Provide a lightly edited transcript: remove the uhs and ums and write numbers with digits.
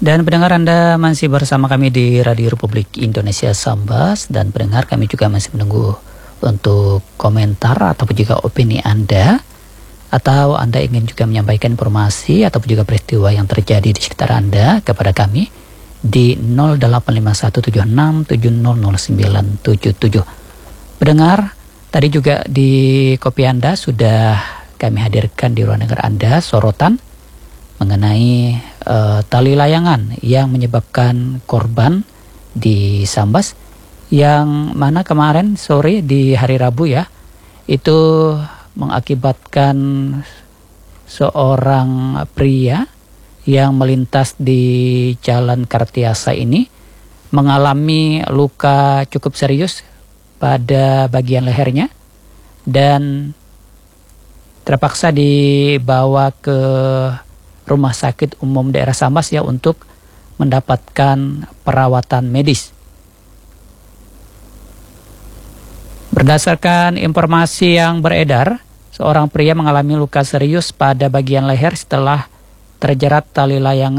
Dan pendengar, Anda masih bersama kami di Radio Republik Indonesia Sambas, dan pendengar, kami juga masih menunggu untuk komentar ataupun juga opini Anda, atau Anda ingin juga menyampaikan informasi ataupun juga peristiwa yang terjadi di sekitar Anda kepada kami di 085176700977. Pendengar, tadi juga di kopi Anda sudah kami hadirkan di ruang dengar Anda sorotan mengenai tali layangan yang menyebabkan korban di Sambas, yang mana kemarin sore di hari Rabu ya, itu mengakibatkan seorang pria yang melintas di Jalan Kartiasa ini mengalami luka cukup serius pada bagian lehernya dan terpaksa dibawa ke Rumah Sakit Umum Daerah Sambas ya untuk mendapatkan perawatan medis. Berdasarkan informasi yang beredar, seorang pria mengalami luka serius pada bagian leher setelah terjerat tali layangan